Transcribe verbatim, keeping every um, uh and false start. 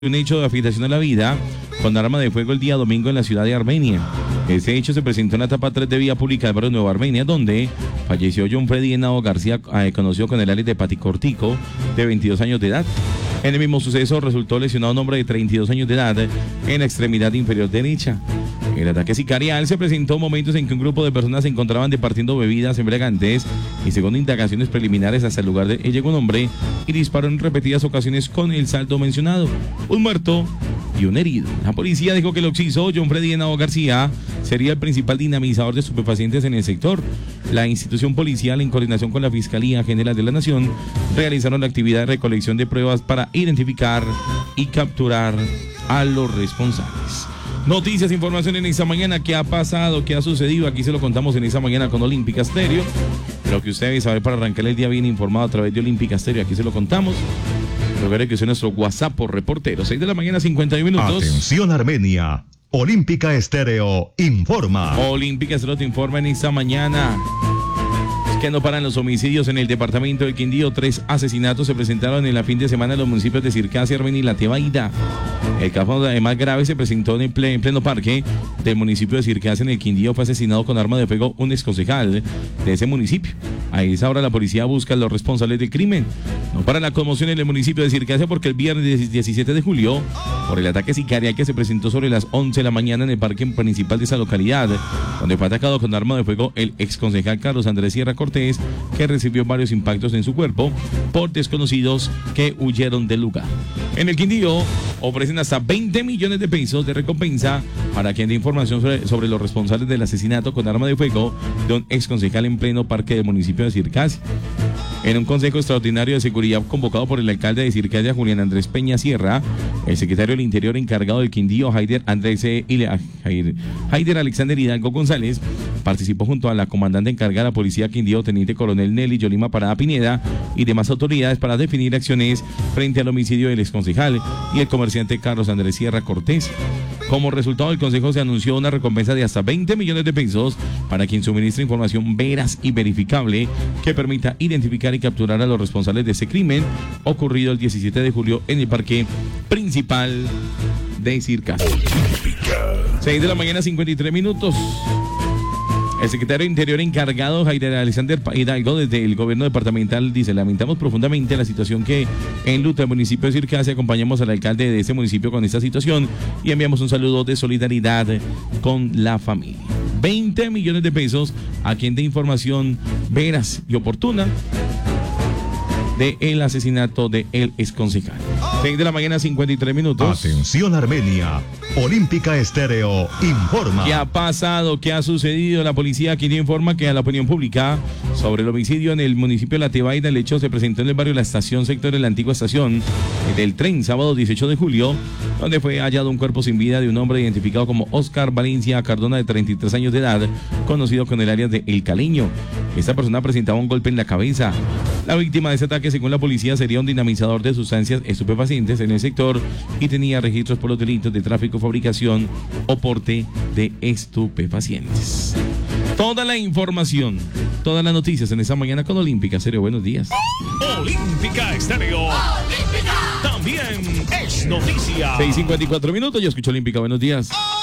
Un hecho de afectación a la vida con arma de fuego el día domingo en la ciudad de Armenia. Este hecho se presentó en la etapa tres de vía pública del barrio Nueva Armenia, donde falleció John Freddy Henao García, eh, conocido con el alias de Paticortico, de veintidós años de edad. En el mismo suceso resultó lesionado un hombre de treinta y dos años de edad en la extremidad inferior derecha. El ataque sicarial se presentó en momentos en que un grupo de personas se encontraban departiendo bebidas embriagantes y, según indagaciones preliminares, hasta el lugar de llegó un hombre y disparó en repetidas ocasiones con el saldo mencionado. Un muerto y un herido. La policía dijo que el occiso, John Freddy Henao García, sería el principal dinamizador de estupefacientes en el sector. La institución policial, en coordinación con la Fiscalía General de la Nación, realizaron la actividad de recolección de pruebas para identificar y capturar a los responsables. Noticias, información en esta mañana. ¿Qué ha pasado? ¿Qué ha sucedido? Aquí se lo contamos en esta mañana con Olímpica Estéreo. Lo que usted debe saber para arrancar el día bien informado a través de Olímpica Estéreo. Aquí se lo contamos. Recuerde que use nuestro WhatsApp por reportero. seis de la mañana, cincuenta y un minutos. Atención, Armenia. Olímpica Estéreo informa. Olímpica Estéreo te informa en esta mañana. Que no paran los homicidios en el departamento del Quindío. Tres asesinatos se presentaron en la fin de semana en los municipios de Circasia, Armenia y La Tebaida. El caso más grave se presentó en, ple, en pleno parque del municipio de Circasia, en el Quindío. Fue asesinado con arma de fuego un exconcejal de ese municipio. A esa hora la policía busca a los responsables del crimen. No para la conmoción en el municipio de Circasia, porque el viernes diecisiete de julio, por el ataque sicarial que se presentó sobre las once de la mañana en el parque principal de esa localidad, donde fue atacado con arma de fuego el exconcejal Carlos Andrés Sierra Cortés, que recibió varios impactos en su cuerpo por desconocidos que huyeron del lugar. En el Quindío ofrecen hasta veinte millones de pesos de recompensa para quien dé información sobre, sobre los responsables del asesinato con arma de fuego de un exconcejal en pleno parque del municipio de Circasia. En un consejo extraordinario de seguridad convocado por el alcalde de Circasia, Julián Andrés Peña Sierra, el secretario del Interior encargado del Quindío, Haider Andrés Haider Alexander Hidalgo González, participó junto a la comandante encargada de la Policía Quindío, teniente coronel Nelly Yolima Parada Pineda, y demás autoridades para definir acciones frente al homicidio del exconcejal y el comerciante Carlos Andrés Sierra Cortés. Como resultado del consejo se anunció una recompensa de hasta veinte millones de pesos para quien suministre información veraz y verificable que permita identificar y capturar a los responsables de ese crimen ocurrido el diecisiete de julio en el parque principal de Circasia. seis de la mañana, cincuenta y tres minutos. El secretario de Interior encargado, Haider Alexander Hidalgo, desde el gobierno departamental, dice: lamentamos profundamente la situación que enluta el municipio de Circasia. Acompañamos al alcalde de ese municipio con esta situación y enviamos un saludo de solidaridad con la familia. veinte millones de pesos a quien dé información veraz y oportuna de el asesinato de el exconcejal. seis de la mañana, cincuenta y tres minutos. Atención, Armenia. Olímpica Estéreo informa. ¿Qué ha pasado? ¿Qué ha sucedido? La policía aquí informa que a la opinión pública sobre el homicidio en el municipio de La Tebaida. El hecho se presentó en el barrio La Estación, sector de la antigua estación del tren, sábado dieciocho de julio, donde fue hallado un cuerpo sin vida de un hombre identificado como Oscar Valencia Cardona, de treinta y tres años de edad, conocido con el alias de El Caleño. Esta persona presentaba un golpe en la cabeza. La víctima de ese ataque, según la policía, sería un dinamizador de sustancias estupefacientes en el sector y tenía registros por los delitos de tráfico, fabricación o porte de estupefacientes. Toda la información, todas las noticias en esta mañana con Olímpica Estéreo. Buenos días. Olímpica Estéreo. Olímpica. También es noticia. seis cincuenta y cuatro minutos. Yo escucho Olímpica. Buenos días.